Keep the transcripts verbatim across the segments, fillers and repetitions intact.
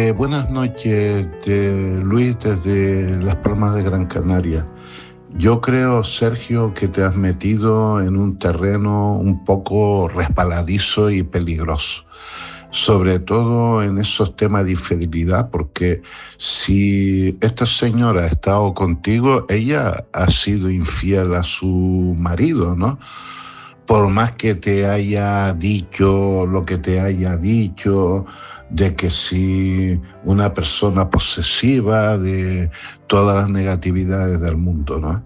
Eh, buenas noches, de Luis, desde Las Palmas de Gran Canaria. Yo creo, Sergio, que te has metido en un terreno un poco resbaladizo y peligroso, sobre todo en esos temas de infidelidad, porque si esta señora ha estado contigo, ella ha sido infiel a su marido, ¿no? Por más que te haya dicho lo que te haya dicho, de que si una persona posesiva, de todas las negatividades del mundo, ¿no?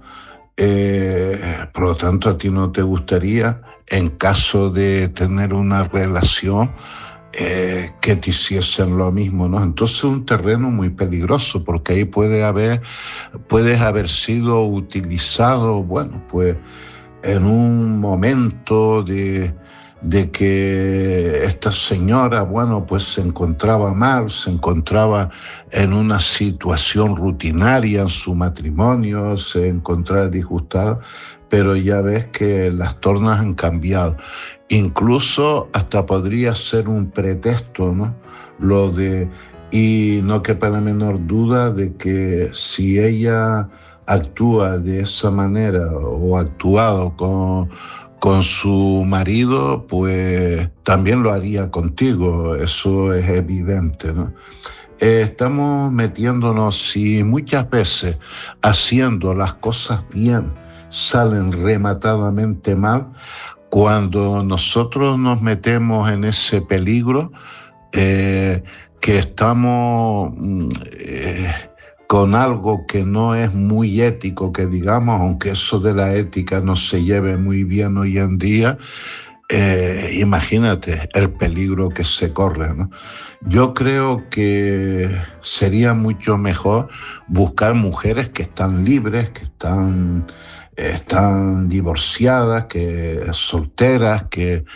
Eh, por lo tanto, a ti no te gustaría, en caso de tener una relación, eh, que te hiciesen lo mismo, ¿no? Entonces es un terreno muy peligroso, porque ahí puede haber, puedes haber sido utilizado, bueno, pues en un momento de, de que esta señora, bueno, pues se encontraba mal, se encontraba en una situación rutinaria en su matrimonio, se encontraba disgustada, pero ya ves que las tornas han cambiado. Incluso hasta podría ser un pretexto, ¿no? Lo de, y no quepa la menor duda de que si ella actúa de esa manera o ha actuado con, con su marido, pues también lo haría contigo, eso es evidente, ¿no? Eh, estamos metiéndonos, si muchas veces haciendo las cosas bien salen rematadamente mal, cuando nosotros nos metemos en ese peligro, eh, que estamos eh, con algo que no es muy ético, que digamos, aunque eso de la ética no se lleve muy bien hoy en día, eh, imagínate el peligro que se corre, ¿no? Yo creo que sería mucho mejor buscar mujeres que están libres, que están, están divorciadas, que solteras, que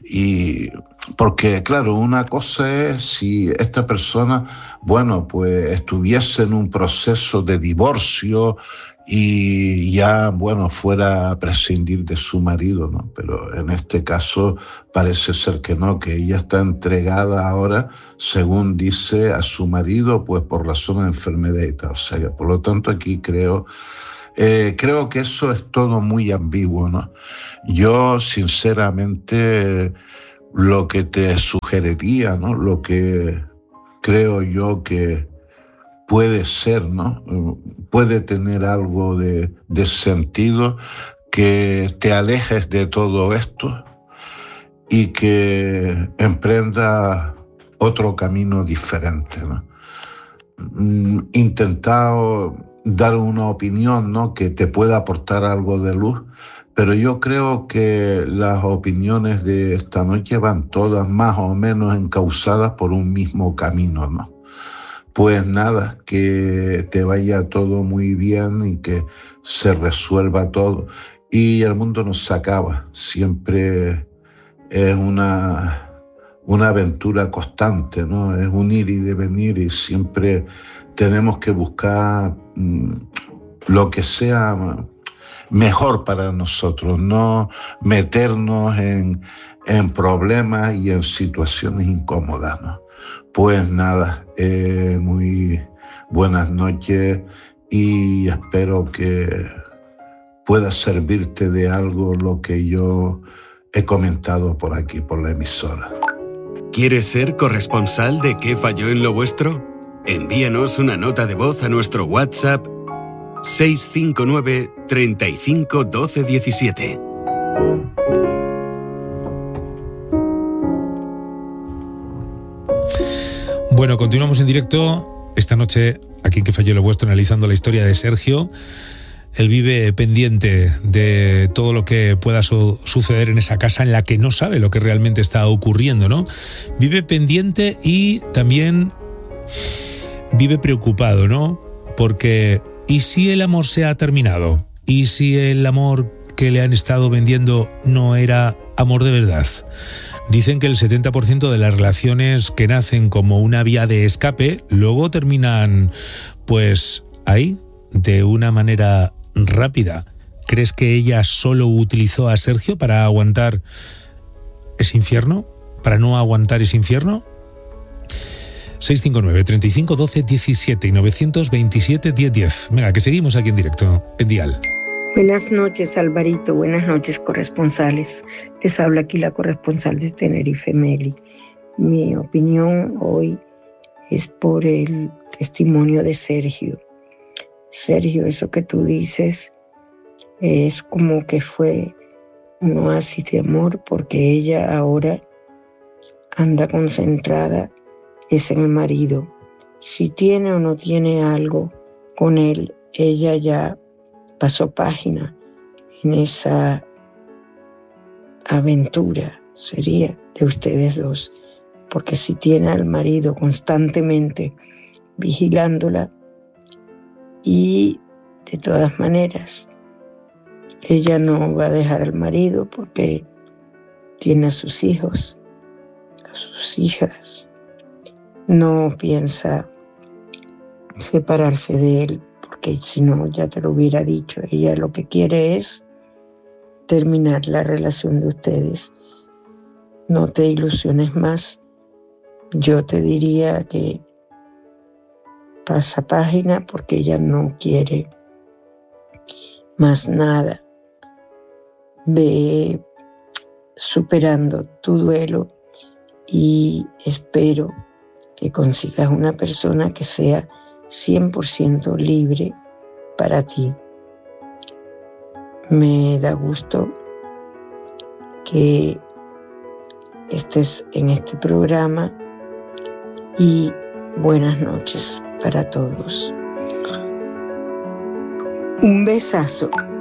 y porque claro, una cosa es si esta persona, bueno, pues estuviese en un proceso de divorcio y ya, bueno, fuera a prescindir de su marido, ¿no? Pero en este caso parece ser que no, que ella está entregada ahora, según dice, a su marido, pues por razón de enfermedad y tal. O sea que, por lo tanto, aquí creo, eh, creo que eso es todo muy ambiguo, ¿no? Yo, sinceramente, lo que te sugeriría, ¿no? Lo que creo yo que puede ser, ¿no? Puede tener algo de, de sentido, que te alejes de todo esto y que emprendas otro camino diferente, ¿no? Intentado dar una opinión, ¿no? Que te pueda aportar algo de luz, pero yo creo que las opiniones de esta noche van todas más o menos encauzadas por un mismo camino, ¿no? Pues nada, que te vaya todo muy bien y que se resuelva todo. Y el mundo no se acaba, siempre es una, una aventura constante, ¿no? Es un ir y devenir y siempre tenemos que buscar mmm, lo que sea mejor para nosotros, no meternos en, en problemas y en situaciones incómodas, ¿no? Pues nada, eh, muy buenas noches y espero que pueda servirte de algo lo que yo he comentado por aquí, por la emisora. ¿Quieres ser corresponsal de ¿Qué falló en lo vuestro? Envíanos una nota de voz a nuestro WhatsApp seis cinco nueve, treinta y cinco, doce, diecisiete. Bueno, continuamos en directo esta noche aquí en ¿Qué falló en lo vuestro? Analizando la historia de Sergio. Él vive pendiente de todo lo que pueda su- suceder en esa casa en la que no sabe lo que realmente está ocurriendo, ¿no? Vive pendiente y también vive preocupado, ¿no? Porque ¿y si el amor se ha terminado? ¿Y si el amor que le han estado vendiendo no era amor de verdad? Dicen que el setenta por ciento de las relaciones que nacen como una vía de escape luego terminan, pues, ahí, de una manera rápida. ¿Crees que ella solo utilizó a Sergio para aguantar ese infierno? ¿Para no aguantar ese infierno? seis cinco nueve, treinta y cinco, doce, diecisiete y novecientos veintisiete, diez diez. Venga, que seguimos aquí en directo, en Dial. Buenas noches, Alvarito. Buenas noches, corresponsales. Les habla aquí la corresponsal de Tenerife, Meli. Mi opinión hoy es por el testimonio de Sergio. Sergio, eso que tú dices es como que fue un oasis de amor, porque ella ahora anda concentrada es en el marido. Si tiene o no tiene algo con él, ella ya pasó página en esa aventura, sería de ustedes dos, porque si tiene al marido constantemente vigilándola, y de todas maneras ella no va a dejar al marido porque tiene a sus hijos, a sus hijas, no piensa separarse de él, porque si no ya te lo hubiera dicho. Ella lo que quiere es terminar la relación de ustedes. No te ilusiones más. Yo te diría que pasa página, porque ella no quiere más nada. Ve superando tu duelo y espero que consigas una persona que sea cien por ciento libre para ti. Me da gusto que estés en este programa y buenas noches para todos. Un besazo.